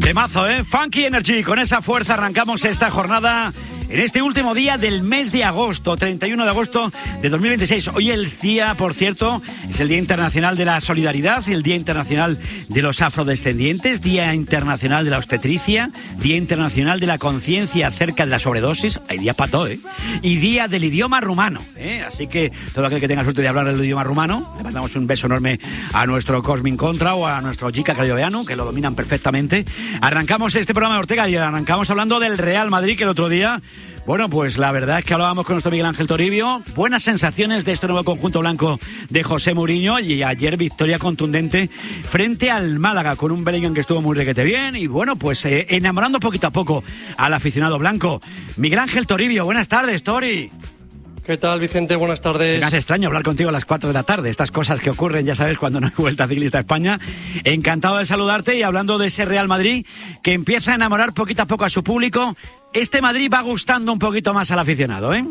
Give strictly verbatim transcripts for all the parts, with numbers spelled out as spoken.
Temazo, ¿eh? Funky Energy. Con esa fuerza arrancamos esta jornada en este último día del mes de agosto, treinta y uno de agosto de dos mil veintiséis. Hoy el día, por cierto, es el Día Internacional de la Solidaridad, el Día Internacional de los Afrodescendientes, Día Internacional de la Obstetricia, Día Internacional de la Conciencia acerca de la sobredosis, hay día para todo, ¿eh? Y Día del Idioma Rumano, ¿eh? Así que todo aquel que tenga suerte de hablar el idioma rumano, le mandamos un beso enorme a nuestro Cosmin Contra o a nuestro Jica Crayoveanu, que lo dominan perfectamente. Arrancamos este programa de Ortega y arrancamos hablando del Real Madrid, que el otro día... Bueno, pues la verdad es que hablábamos con nuestro Miguel Ángel Toribio. Buenas sensaciones de este nuevo conjunto blanco de José Mourinho. Y ayer victoria contundente frente al Málaga con un Bellingham que estuvo muy requete bien. Y bueno, pues eh, enamorando poquito a poco al aficionado blanco. Miguel Ángel Toribio, buenas tardes, Tori. ¿Qué tal, Vicente? Buenas tardes. Se me hace extraño hablar contigo a las cuatro de la tarde. Estas cosas que ocurren, ya sabes, cuando no hay Vuelta Ciclista a España. Encantado de saludarte y hablando de ese Real Madrid que empieza a enamorar poquito a poco a su público. Este Madrid va gustando un poquito más al aficionado, ¿eh?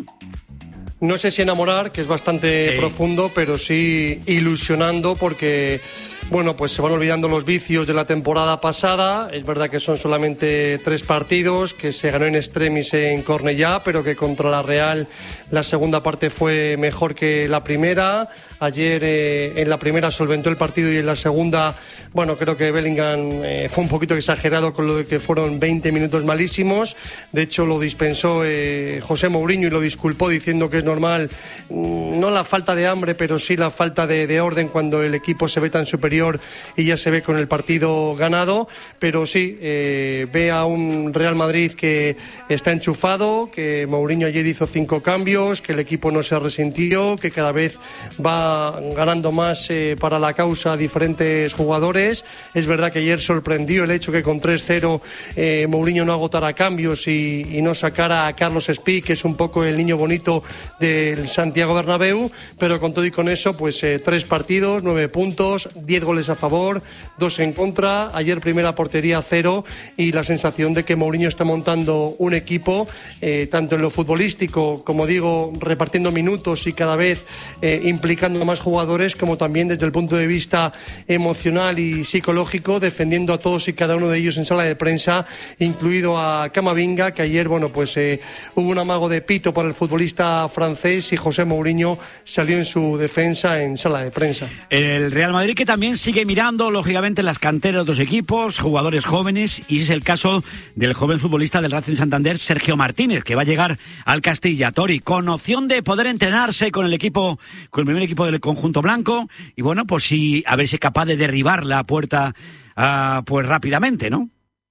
No sé si enamorar, que es bastante sí. profundo, pero sí ilusionando porque... Bueno, pues se van olvidando los vicios de la temporada pasada. Es verdad que son solamente tres partidos, que se ganó en extremis en Cornellá, pero que contra la Real la segunda parte fue mejor que la primera. Ayer eh, en la primera solventó el partido y en la segunda, bueno, creo que Bellingham eh, fue un poquito exagerado con lo de que fueron veinte minutos malísimos. De hecho, lo dispensó eh, José Mourinho y lo disculpó diciendo que es normal, no la falta de hambre, pero sí la falta de, de orden cuando el equipo se ve tan superior y ya se ve con el partido ganado. Pero sí, eh, ve a un Real Madrid que está enchufado, que Mourinho ayer hizo cinco cambios, que el equipo no se resintió, que cada vez va ganando más eh, para la causa a diferentes jugadores. Es verdad que ayer sorprendió el hecho que con tres cero eh, Mourinho no agotara cambios y, y no sacara a Carlos Espí, que es un poco el niño bonito del Santiago Bernabéu, pero con todo y con eso, pues eh, tres partidos, nueve puntos, diez goles a favor, dos en contra. Ayer primera portería cero y la sensación de que Mourinho está montando un equipo, eh, tanto en lo futbolístico, como digo, repartiendo minutos y cada vez eh, implicando más jugadores, como también desde el punto de vista emocional y psicológico, defendiendo a todos y cada uno de ellos en sala de prensa, incluido a Camavinga, que ayer, bueno, pues eh, hubo un amago de pito para el futbolista francés y José Mourinho salió en su defensa en sala de prensa. El Real Madrid que también sigue mirando, lógicamente, las canteras de otros equipos, jugadores jóvenes, y es el caso del joven futbolista del Racing Santander, Sergio Martínez, que va a llegar al Castilla, Tori, con opción de poder entrenarse con el equipo, con el primer equipo del conjunto blanco, y bueno, pues sí, a ver si es capaz de derribar la puerta uh, pues rápidamente, ¿no?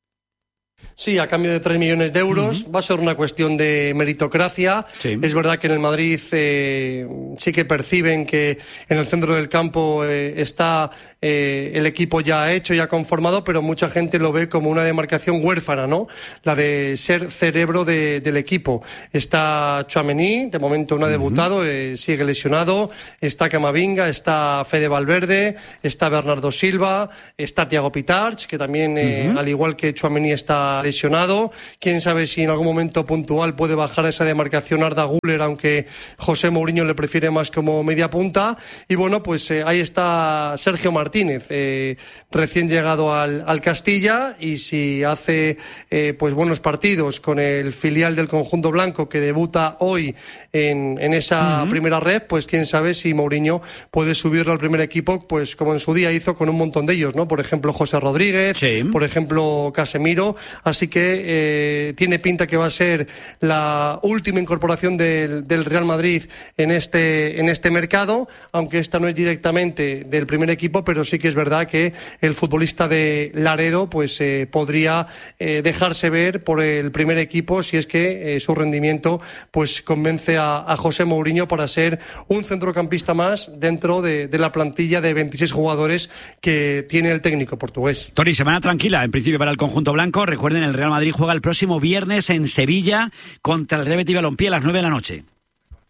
Sí, a cambio de tres millones de euros. Uh-huh. Va a ser una cuestión de meritocracia. Sí. Es verdad que en el Madrid eh, sí que perciben que en el centro del campo eh, está eh, el equipo ya hecho, ya conformado, pero mucha gente lo ve como una demarcación huérfana, ¿no? La de ser cerebro de, del equipo. Está Tchouaméni, de momento no ha debutado, uh-huh. eh, sigue lesionado. Está Camavinga, está Fede Valverde, está Bernardo Silva, está Thiago Pitarch, que también, eh, uh-huh. al igual que Tchouaméni, está lesionado. Quién sabe si en algún momento puntual puede bajar esa demarcación Arda Güler, aunque José Mourinho le prefiere más como media punta. Y bueno, pues eh, ahí está Sergio Martínez, eh, recién llegado al, al Castilla, y si hace eh, pues buenos partidos con el filial del conjunto blanco que debuta hoy en, en esa uh-huh. primera red, pues quién sabe si Mourinho puede subirlo al primer equipo, pues como en su día hizo con un montón de ellos, ¿no? Por ejemplo, José Rodríguez, sí. por ejemplo, Casemiro. Así que eh, tiene pinta que va a ser la última incorporación del, del Real Madrid en este, en este mercado, aunque esta no es directamente del primer equipo, pero sí que es verdad que el futbolista de Laredo pues eh, podría eh, dejarse ver por el primer equipo si es que eh, su rendimiento pues convence a, a José Mourinho para ser un centrocampista más dentro de, de la plantilla de veintiséis jugadores que tiene el técnico portugués. Tori, semana tranquila en principio para el conjunto blanco. Recuerden, el Real Madrid juega el próximo viernes en Sevilla contra el Real Betis Balompié a las nueve de la noche.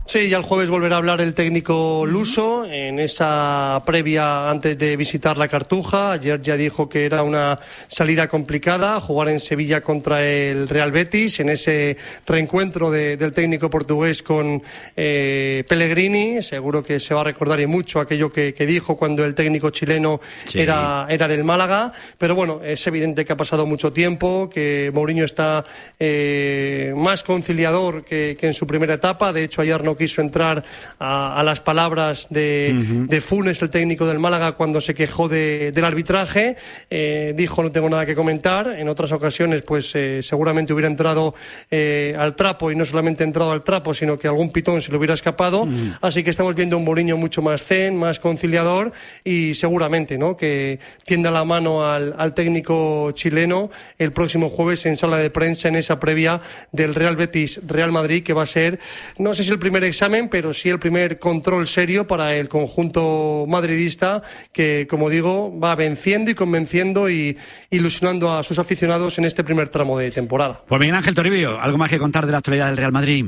Sí, ya el jueves volverá a hablar el técnico luso en esa previa antes de visitar la Cartuja. Ayer ya dijo que era una salida complicada jugar en Sevilla contra el Real Betis, en ese reencuentro de, del técnico portugués con eh, Pellegrini. Seguro que se va a recordar y mucho aquello que, que dijo cuando el técnico chileno sí. era, era del Málaga. Pero bueno, es evidente que ha pasado mucho tiempo, que Mourinho está eh, más conciliador que, que en su primera etapa. De hecho, ayer no quiso entrar a, a las palabras de, uh-huh. de Funes, el técnico del Málaga, cuando se quejó de, del arbitraje. Eh, dijo, no tengo nada que comentar. En otras ocasiones, pues eh, seguramente hubiera entrado eh, al trapo, y no solamente entrado al trapo, sino que algún pitón se le hubiera escapado. Uh-huh. Así que estamos viendo un Mourinho mucho más zen, más conciliador, y seguramente, ¿no?, que tienda la mano al, al técnico chileno el próximo jueves en sala de prensa, en esa previa del Real Betis Real Madrid, que va a ser, no sé si el primer examen, pero sí el primer control serio para el conjunto madridista, que, como digo, va venciendo y convenciendo y ilusionando a sus aficionados en este primer tramo de temporada. Pues Miguel Ángel Toribio, ¿algo más que contar de la actualidad del Real Madrid?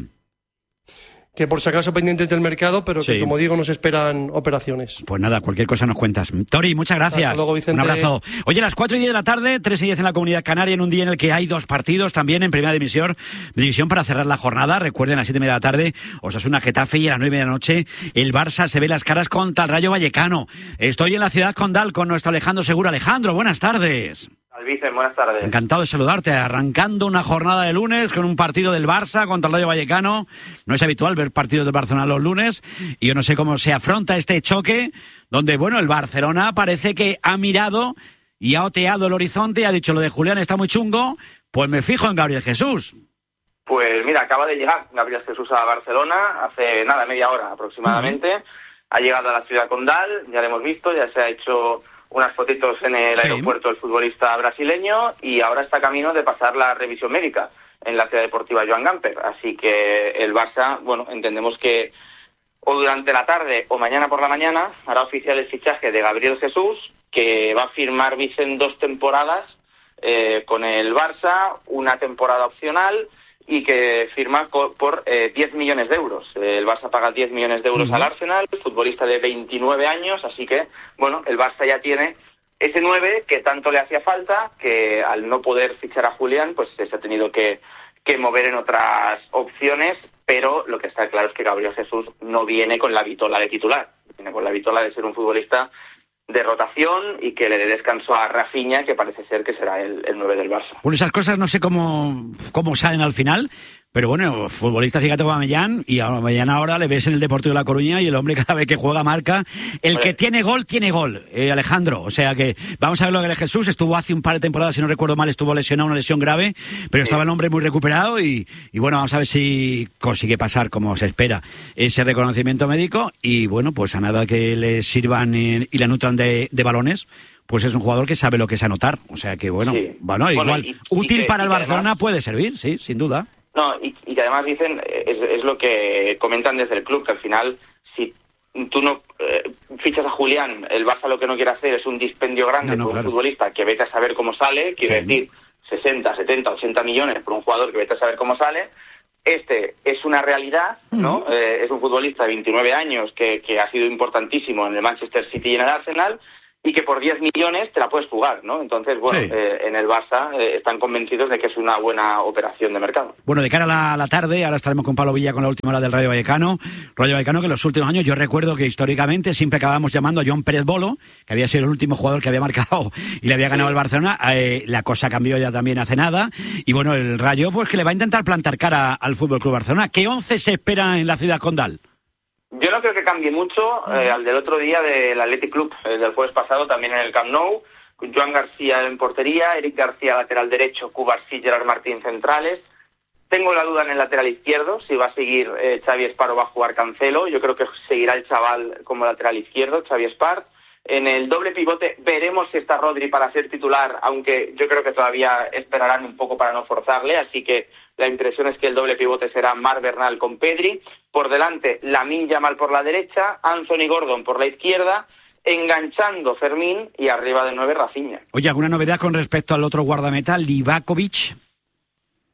Que por si acaso pendientes del mercado, pero sí. que, como digo, nos esperan operaciones. Pues nada, cualquier cosa nos cuentas. Tori, muchas gracias. Hasta luego, Vicente. Un abrazo. Oye, a las cuatro y diez de la tarde, tres y diez en la Comunidad Canaria, en un día en el que hay dos partidos también en Primera División, división para cerrar la jornada. Recuerden, a las siete y media de la tarde, Osasuna Getafe, y a las nueve y media de la noche, el Barça se ve las caras contra el Rayo Vallecano. Estoy en la ciudad condal con nuestro Alejandro Segura. Alejandro, buenas tardes. Vicen, buenas tardes. Encantado de saludarte, arrancando una jornada de lunes con un partido del Barça contra el Rayo Vallecano. No es habitual ver partidos del Barcelona los lunes, y yo no sé cómo se afronta este choque, donde, bueno, el Barcelona parece que ha mirado y ha oteado el horizonte y ha dicho, lo de Julián está muy chungo, pues me fijo en Gabriel Jesús. Pues mira, acaba de llegar Gabriel Jesús a Barcelona hace nada, media hora aproximadamente. Uh-huh. Ha llegado a la ciudad condal, ya lo hemos visto, ya se ha hecho unas fotitos en el sí. aeropuerto del futbolista brasileño, y ahora está camino de pasar la revisión médica en la ciudad deportiva Joan Gamper. Así que el Barça, bueno, entendemos que o durante la tarde o mañana por la mañana hará oficial el fichaje de Gabriel Jesús, que va a firmar, Vicen, dos temporadas eh, con el Barça, una temporada opcional, y que firma co- por eh, diez millones de euros. El Barça paga diez millones de euros uh-huh. al Arsenal, futbolista de veintinueve años, así que, bueno, el Barça ya tiene ese nueve que tanto le hacía falta, que al no poder fichar a Julián, pues se ha tenido que, que mover en otras opciones, pero lo que está claro es que Gabriel Jesús no viene con la vitola de titular, viene con la vitola de ser un futbolista de rotación y que le dé descanso a Rafinha, que parece ser que será el, el nueve del Barça. Bueno, esas cosas no sé cómo, cómo salen al final, pero bueno, futbolista, fíjate, Aubameyang, y a Aubameyang ahora le ves en el Deportivo de La Coruña, y el hombre cada vez que juega marca. El Oye. que tiene gol, tiene gol, eh, Alejandro. O sea que vamos a ver lo que Jesús estuvo hace un par de temporadas, si no recuerdo mal, estuvo lesionado, una lesión grave, pero sí. estaba el hombre muy recuperado, y, y bueno, vamos a ver si consigue pasar, como se espera, ese reconocimiento médico, y bueno, pues a nada que le sirvan y, y le nutran de, de balones, pues es un jugador que sabe lo que es anotar. O sea que bueno, sí. bueno, bueno, igual, y, y útil y que, para el Barcelona además puede servir, sí, sin duda. No, y, y que además dicen, es, es lo que comentan desde el club, que al final, si tú no eh, fichas a Julián, el Barça lo que no quiere hacer es un dispendio grande no, no, por claro. un futbolista que vete a saber cómo sale, quiere sí. decir sesenta, setenta, ochenta millones por un jugador que vete a saber cómo sale. Este es una realidad, ¿no? Uh-huh. Eh, es un futbolista de veintinueve años que, que ha sido importantísimo en el Manchester City y en el Arsenal, y que por diez millones te la puedes jugar, ¿no? Entonces, bueno, sí. eh, en el Barça eh, están convencidos de que es una buena operación de mercado. Bueno, de cara a la, a la tarde, ahora estaremos con Pablo Villa con la última hora del Rayo Vallecano. Rayo Vallecano que en los últimos años, yo recuerdo que históricamente siempre acabábamos llamando a John Pérez Bolo, que había sido el último jugador que había marcado y le había ganado sí. al Barcelona. Eh, la cosa cambió ya también hace nada. Y bueno, el Rayo, pues que le va a intentar plantar cara al Fútbol Club Barcelona. ¿Qué once se espera en la ciudad condal? Yo no creo que cambie mucho eh, al del otro día del Athletic Club, el del jueves pasado, también en el Camp Nou. Joan García en portería, Eric García lateral derecho, Cubarsí, Gerard Martín centrales. Tengo la duda en el lateral izquierdo, si va a seguir eh, Xavi Espar o va a jugar Cancelo. Yo creo que seguirá el chaval como lateral izquierdo, Xavi Espar. En el doble pivote veremos si está Rodri para ser titular, aunque yo creo que todavía esperarán un poco para no forzarle, así que la impresión es que el doble pivote será Marc Bernal con Pedri. Por delante, Lamine Yamal por la derecha, Anthony Gordon por la izquierda, enganchando Fermín, y arriba de nueve Rafinha. Oye, ¿alguna novedad con respecto al otro guardameta, Livakovic?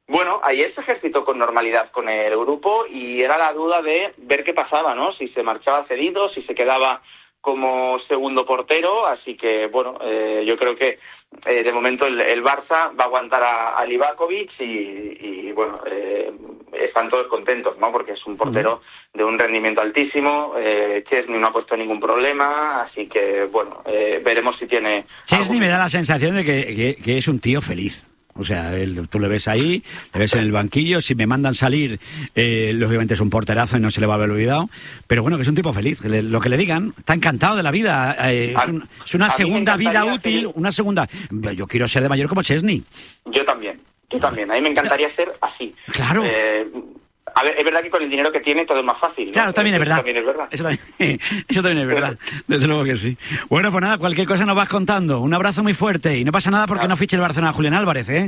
Bueno, ayer se ejercitó con normalidad con el grupo y era la duda de ver qué pasaba, ¿no? Si se marchaba cedido, si se quedaba como segundo portero, así que, bueno, eh, yo creo que eh, de momento el, el Barça va a aguantar a, a Livakovic y, y bueno, eh, están todos contentos, ¿no? Porque es un portero de un rendimiento altísimo, eh, Chesney no ha puesto ningún problema, así que, bueno, eh, veremos si tiene... Chesney algún... me da la sensación de que, que, que es un tío feliz. O sea, él, tú le ves ahí, le ves en el banquillo, si me mandan salir, eh, lógicamente es un porterazo y no se le va a haber olvidado, pero bueno, que es un tipo feliz, le, lo que le digan, está encantado de la vida, eh, es, un, es una segunda vida útil, una segunda... Yo quiero ser de mayor como Chesney. Yo también, yo también, a mí me encantaría ser así. Claro. Eh, A ver, es verdad que con el dinero que tiene todo es más fácil, ¿no? Claro, también es verdad. También es verdad. Eso también, eso también es verdad. Desde luego que sí. Bueno, pues nada, cualquier cosa nos vas contando. Un abrazo muy fuerte. Y no pasa nada porque claro. no fiche el Barcelona a Julián Álvarez, ¿eh?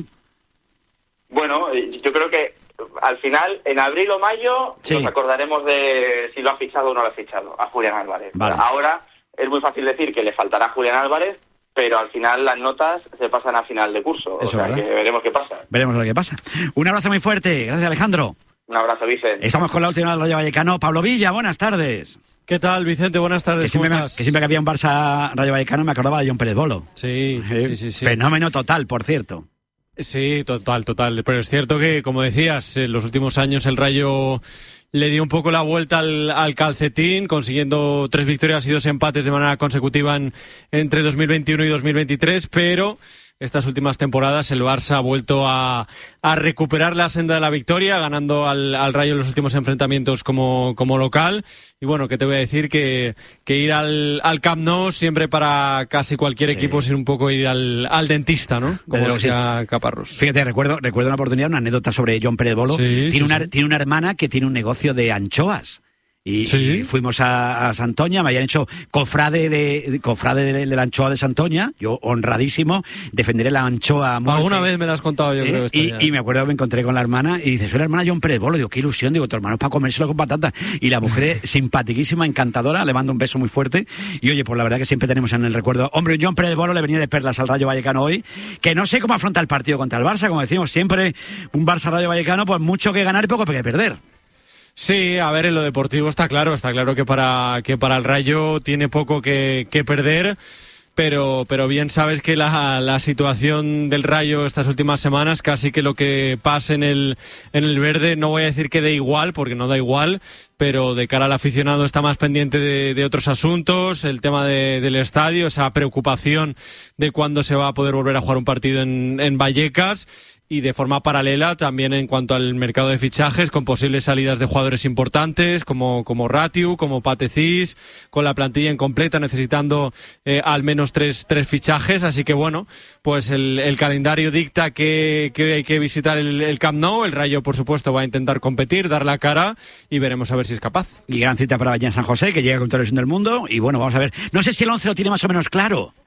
Bueno, yo creo que al final, en abril o mayo, sí. nos acordaremos de si lo ha fichado o no lo ha fichado a Julián Álvarez. Vale. Ahora es muy fácil decir que le faltará a Julián Álvarez, pero al final las notas se pasan a final de curso. Eso, o sea, ¿verdad? que veremos qué pasa. Veremos lo que pasa. Un abrazo muy fuerte. Gracias, Alejandro. Un abrazo, Vicente. Estamos con la última del Rayo Vallecano. Pablo Villa, buenas tardes. ¿Qué tal, Vicente? Buenas tardes. Que siempre, ¿Cómo me, estás? que siempre que había un Barça Rayo Vallecano me acordaba de John Pérez Bolo. Sí, sí, sí, sí. Fenómeno total, por cierto. Sí, total, total. Pero es cierto que, como decías, en los últimos años el Rayo le dio un poco la vuelta al, al calcetín, consiguiendo tres victorias y dos empates de manera consecutiva en, entre dos mil veintiuno y dos mil veintitrés, pero estas últimas temporadas el Barça ha vuelto a, a recuperar la senda de la victoria, ganando al, al Rayo en los últimos enfrentamientos como, como local. Y bueno, que te voy a decir que, que ir al, al Camp Nou siempre para casi cualquier sí. equipo es ir un poco ir al, al dentista, ¿no? Como decía sí. Caparrós. Fíjate, recuerdo, recuerdo una oportunidad, una anécdota sobre John Pérez Bolo. Sí, tiene, sí, una, sí. tiene una hermana que tiene un negocio de anchoas. Y, ¿Sí? y fuimos a, a Santoña, me habían hecho cofrade de, de cofrade de, de la anchoa de Santoña, yo honradísimo, defenderé la anchoa a muerte. Alguna vez me la has contado, yo ¿Eh? creo. Y, y me acuerdo que me encontré con la hermana y dice, soy la hermana John Pérez Bolo. Digo, qué ilusión, digo, tu hermano es para comérselo con patatas. Y la mujer simpaticísima, encantadora, le mando un beso muy fuerte. Y oye, pues la verdad que siempre tenemos en el recuerdo, hombre, John Pérez Bolo le venía de perlas al Rayo Vallecano hoy, que no sé cómo afronta el partido contra el Barça, como decimos siempre, un Barça-Rayo Vallecano, pues mucho que ganar y poco que perder. Sí, a ver, en lo deportivo está claro, está claro que para que para el Rayo tiene poco que, que perder, pero pero bien sabes que la, la situación del Rayo estas últimas semanas, casi que lo que pase en el en el verde, no voy a decir que dé igual, porque no da igual, pero de cara al aficionado está más pendiente de, de otros asuntos, el tema de, del estadio, esa preocupación de cuándo se va a poder volver a jugar un partido en, en Vallecas. Y de forma paralela también en cuanto al mercado de fichajes, con posibles salidas de jugadores importantes como, como Ratiu, como Patecís, con la plantilla incompleta necesitando eh, al menos tres, tres fichajes. Así que bueno, pues el, el calendario dicta que, que hay que visitar el, el Camp Nou. El Rayo, por supuesto, va a intentar competir, dar la cara y veremos a ver si es capaz. Y gran cita para Vallecano San José, que llega con toda la visión del mundo. Y bueno, vamos a ver. No sé si el once lo tiene más o menos claro.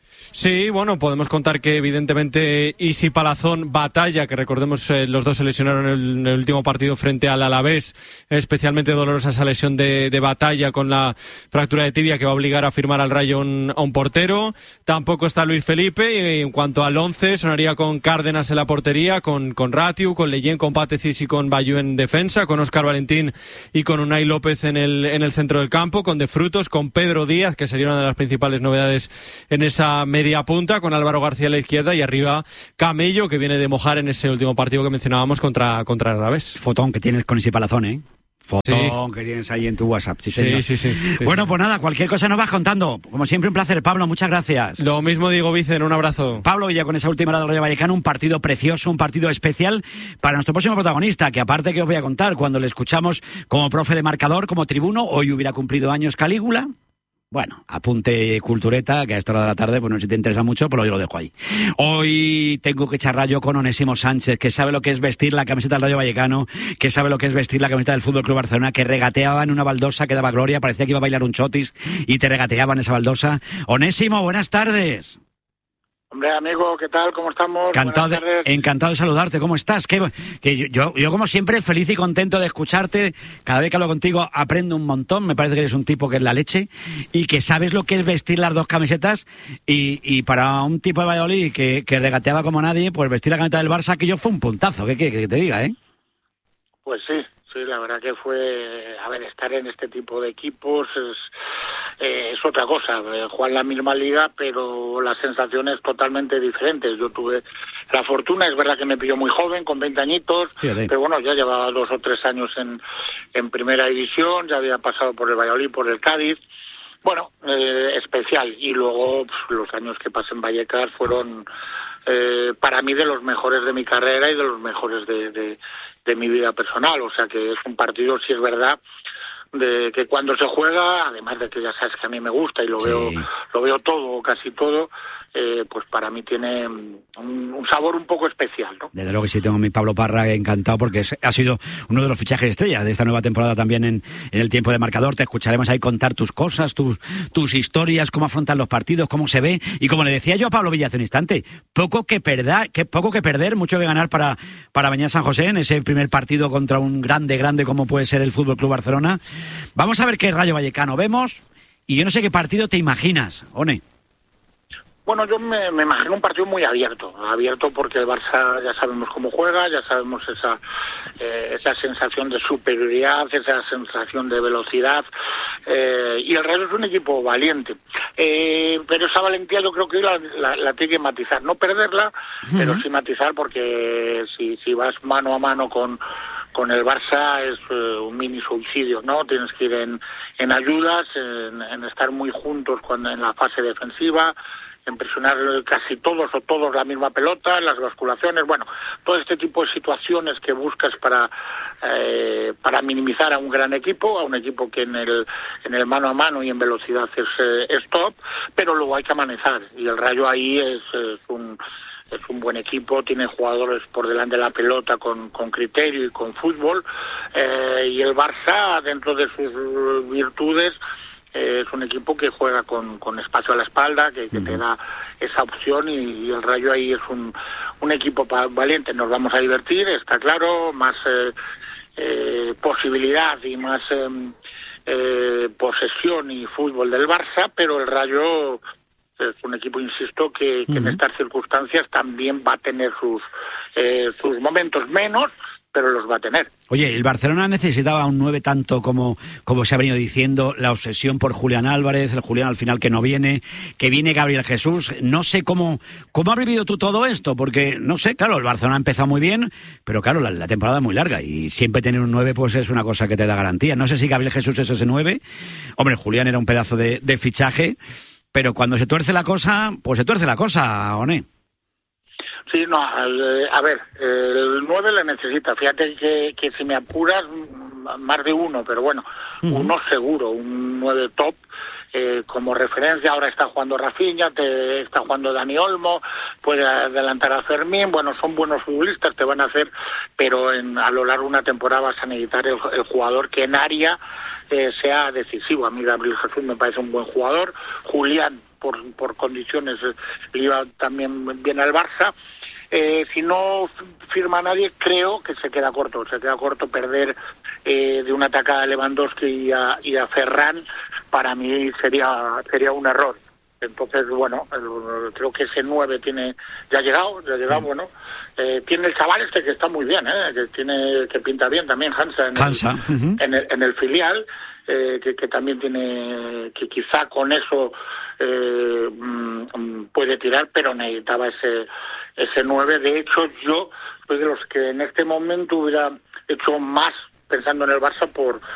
Sí, bueno, podemos contar que evidentemente Isi Palazón, Batalla, que recordemos eh, los dos se lesionaron en el, en el último partido frente al Alavés, especialmente dolorosa esa lesión de, de Batalla con la fractura de tibia que va a obligar a firmar al Rayo un, a un portero. Tampoco está Luis Felipe y en cuanto al once sonaría con Cárdenas en la portería, con, con Ratiu, con Leyen, con Patecís y con Bayú en defensa, con Óscar Valentín y con Unai López en el, en el centro del campo, con De Frutos, con Pedro Díaz, que sería una de las principales novedades en esa media punta, con Álvaro García a la izquierda y arriba Camello, que viene de mojar en ese último partido que mencionábamos contra, contra el Alavés. Fotón que tienes con ese Palazón, ¿eh? Fotón sí. que tienes ahí en tu WhatsApp. Sí, sí, sí, sí, sí. Bueno, sí. pues nada, cualquier cosa nos vas contando. Como siempre, un placer, Pablo, muchas gracias. Lo mismo digo, Vicen, un abrazo. Pablo Villa con esa última hora del Rayo Vallecano, un partido precioso, un partido especial para nuestro próximo protagonista, que aparte que os voy a contar, cuando le escuchamos como profe de marcador, como tribuno, hoy hubiera cumplido años Calígula. Bueno, apunte cultureta, que a esta hora de la tarde, pues no sé si te interesa mucho, pero yo lo dejo ahí. Hoy tengo que charlar yo con Onésimo Sánchez, que sabe lo que es vestir la camiseta del Rayo Vallecano, que sabe lo que es vestir la camiseta del Fútbol Club Barcelona, que regateaba en una baldosa que daba gloria, parecía que iba a bailar un chotis y te regateaba en esa baldosa. Onésimo, buenas tardes. Hombre, amigo, ¿qué tal? ¿Cómo estamos? Encantado de, encantado de saludarte. ¿Cómo estás? Que, que yo, yo, yo, como siempre, feliz y contento de escucharte. Cada vez que hablo contigo aprendo un montón. Me parece que eres un tipo que es la leche y que sabes lo que es vestir las dos camisetas. Y, y para un tipo de Valladolid que, que regateaba como nadie, pues vestir la camiseta del Barça, aquello fue un puntazo. ¿Qué quieres que te diga, eh? Pues sí. Sí, la verdad que fue, a ver, estar en este tipo de equipos es, eh, es otra cosa, eh, jugar la misma liga, pero la sensación es totalmente diferente. Yo tuve la fortuna, es verdad que me pilló muy joven, con veinte añitos, sí, sí. Pero bueno, ya llevaba dos o tres años en, en primera división, ya había pasado por el Valladolid, por el Cádiz, bueno, eh, especial, y luego pues, los años que pasé en Vallecas fueron eh, para mí de los mejores de mi carrera y de los mejores de... de de mi vida personal, o sea que es un partido, si es verdad, de que cuando se juega, además de que ya sabes que a mí me gusta y lo sí. veo lo veo todo, casi todo, eh, pues para mí tiene un, un sabor un poco especial, ¿no? Desde luego que sí, tengo a mi Pablo Parra encantado porque es, ha sido uno de los fichajes estrellas de esta nueva temporada también en, en el tiempo de marcador. Te escucharemos ahí contar tus cosas, tus, tus historias, cómo afrontar los partidos, cómo se ve, y como le decía yo a Pablo Villa hace un instante, poco que perder, que, poco que perder, mucho que ganar para, para mañana San José en ese primer partido contra un grande, grande como puede ser el F C Barcelona. Vamos a ver qué Rayo Vallecano vemos, y yo no sé qué partido te imaginas, One. Bueno, yo me, me imagino un partido muy abierto, abierto porque el Barça ya sabemos cómo juega, ya sabemos esa eh, esa sensación de superioridad, esa sensación de velocidad, eh, y el Rayo es un equipo valiente. Eh, pero esa valentía yo creo que la, la, la tiene que matizar, no perderla, uh-huh. pero sí matizar, porque si, si vas mano a mano con... con el Barça es uh, un mini suicidio, ¿no? Tienes que ir en, en ayudas, en, en estar muy juntos cuando en la fase defensiva, en presionar casi todos o todos la misma pelota, las basculaciones, bueno, todo este tipo de situaciones que buscas para eh, para minimizar a un gran equipo, a un equipo que en el en el mano a mano y en velocidad es, eh, es top, pero luego hay que amanecer, y el Rayo ahí es, es un es un buen equipo, tiene jugadores por delante de la pelota con, con criterio y con fútbol, eh, y el Barça, dentro de sus virtudes, eh, es un equipo que juega con, con espacio a la espalda, que, que te da esa opción, y, y el Rayo ahí es un, un equipo pa- valiente. Nos vamos a divertir, está claro, más eh, eh, posibilidad y más eh, eh, posesión y fútbol del Barça, pero el Rayo... es un equipo, insisto, que, que uh-huh. en estas circunstancias también va a tener sus eh, sus momentos menos, pero los va a tener. Oye, el Barcelona necesitaba un nueve tanto como, como se ha venido diciendo, la obsesión por Julián Álvarez, el Julián al final que no viene, que viene Gabriel Jesús. No sé cómo, cómo has vivido tú todo esto, porque, no sé, claro, el Barcelona ha empezado muy bien, pero claro, la, la temporada es muy larga y siempre tener un nueve pues es una cosa que te da garantía. No sé si Gabriel Jesús es ese nueve. Hombre, Julián era un pedazo de, de fichaje, pero cuando se tuerce la cosa, pues se tuerce la cosa, Oné. Sí, no, al, a ver, el nueve le necesita. Fíjate que, que si me apuras, más de uno, pero bueno, uh-huh. uno seguro, un nueve top. Eh, como referencia, ahora está jugando Rafinha, te está jugando Dani Olmo, puede adelantar a Fermín, bueno, son buenos futbolistas, te van a hacer, pero en, a lo largo de una temporada vas a necesitar el, el jugador que en área eh, sea decisivo. A mí Gabriel Jesús me parece un buen jugador, Julián por, por condiciones eh, le iba también bien al Barça. Eh, si no firma nadie, creo que se queda corto, se queda corto perder eh, de una atacada a Lewandowski y a, y a Ferran. Para mí sería sería un error. Entonces, bueno, el, creo que ese nueve tiene ya ha llegado, ya ha llegado, sí. bueno, eh, tiene el chaval este que está muy bien, eh, que tiene que pinta bien también, Hansa, en, Hansa. El, Uh-huh. en, el, en el filial, eh, que, que también tiene, que quizá con eso eh, puede tirar, pero necesitaba ese ese nueve. De hecho, yo soy de los que en este momento hubiera hecho más pensando en el Barça por